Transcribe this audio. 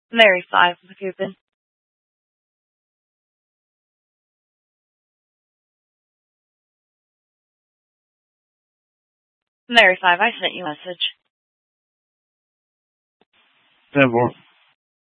Mary 5 McCoupin. Mary 5, I sent you a message. 10-4.